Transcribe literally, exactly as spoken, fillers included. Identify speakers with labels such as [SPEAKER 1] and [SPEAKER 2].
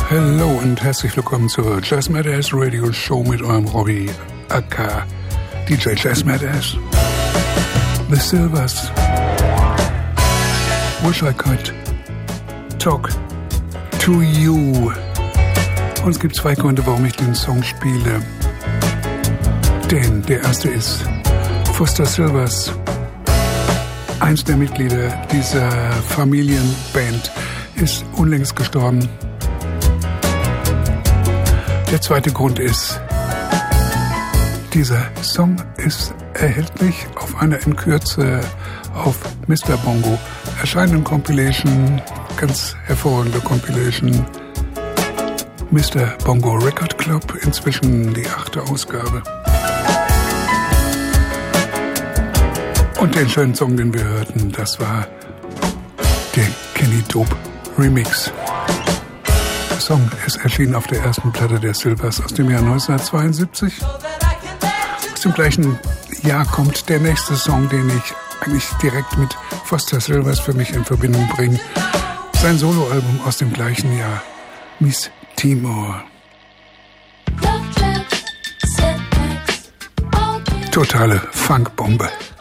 [SPEAKER 1] Hallo und herzlich willkommen zur Jazz Matters Radio Show mit eurem Robbie, aka D J Jazz Matters. The Silvers. Wish I could talk to you. Und es gibt zwei Gründe, warum ich den Song spiele. Denn der erste ist Foster Silvers. Eins der Mitglieder dieser Familienband ist unlängst gestorben. Der zweite Grund ist, dieser Song ist erhältlich auf einer in Kürze auf Mister Bongo erscheinenden Compilation, ganz hervorragende Compilation, Mister Bongo Record Club, inzwischen die achte Ausgabe. Und den schönen Song, den wir hörten, das war der Kenny Dope Remix. Der Song ist erschienen auf der ersten Platte der Silvers aus dem Jahr neunzehnhundertzweiundsiebzig. Aus dem gleichen Jahr kommt der nächste Song, den ich eigentlich direkt mit Foster Silvers für mich in Verbindung bringe. Sein Soloalbum aus dem gleichen Jahr, Miss Timor. Totale Funkbombe.